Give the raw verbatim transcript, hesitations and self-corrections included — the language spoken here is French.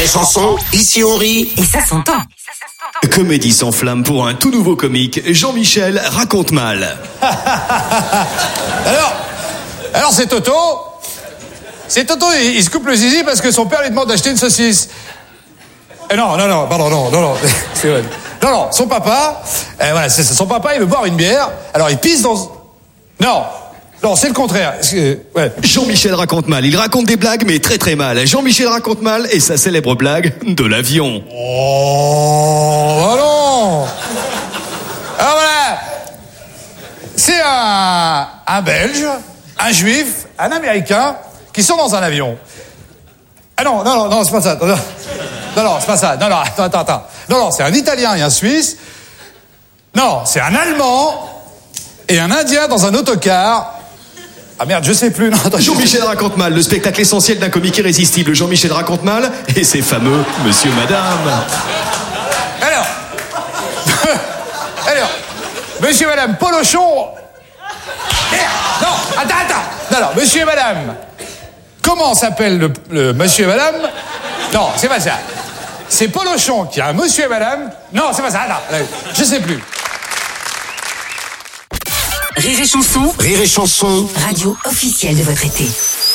Chanson, ici on rit. Et ça s'entend. Comédie sans flamme pour un tout nouveau comique, Jean-Michel raconte mal. alors, alors c'est Toto. C'est Toto, il, il se coupe le zizi parce que son père lui demande d'acheter une saucisse. Eh non, non, non, pardon, non, non, non, c'est vrai. Non, non, son papa, eh, voilà, c'est ça, son papa, il veut boire une bière, alors il pisse dans... Non, non, c'est le contraire. Ouais. Jean-Michel raconte mal, il raconte des blagues, mais très très mal. Jean-Michel raconte mal et sa célèbre blague de l'avion. Oh, bah non. Alors voilà, c'est un, un Belge, un Juif, un Américain, qui sont dans un avion. Ah non, non, non, non, c'est pas ça. Non, non, non, non c'est pas ça. Non, non, attends, attends, attends. Non, non, c'est un Italien et un Suisse. Non, c'est un Allemand et un Indien dans un autocar. Ah merde, je sais plus. Non, attends, Jean-Michel raconte mal, le spectacle essentiel d'un comique irrésistible. Jean-Michel raconte mal et ses fameux Monsieur Madame. Alors, alors, Monsieur et Madame Polochon. Merde, non, attends, attends. Non, non, Monsieur et Madame. Comment s'appelle le, le Monsieur et Madame? Non, c'est pas ça. C'est Polochon qui a un Monsieur et Madame. Non, c'est pas ça. Attends, je sais plus. Rire et Chanson. Rire et Chanson. Radio officielle de votre été.